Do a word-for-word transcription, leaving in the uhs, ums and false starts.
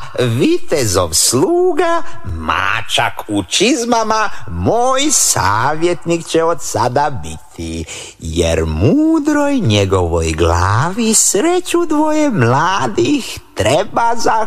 vitezov sluga, mačak u čizmama, moj savjetnik će od sada biti, jer mudroj njegovoj glavi sreću dvoje mladih treba za